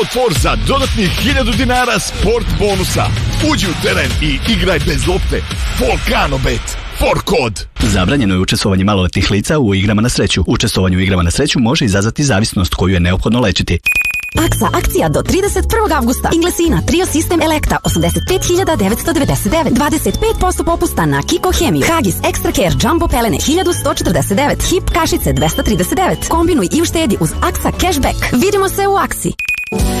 Otvor za dodatnih 1000 dinara sport bonusa. Uđi u teren i igraj bez lopte. Volcano Bet. For kod. Zabranjeno je učestvovanje maloletnih lica u igrama na sreću. Učestvovanje u igrama na sreću može izazvati zavisnost koju je neophodno lečiti. Aksa akcija do 31. avgusta. Inglesina Trio Sistem Elektra 85.999. 25% popusta na Kiko Hemiju. Hagis Extra Care Jumbo pelene 1149. Hip kašice 239. Kombinuj i uštedi uz Aksa Cashback. Vidimo se u Aksi.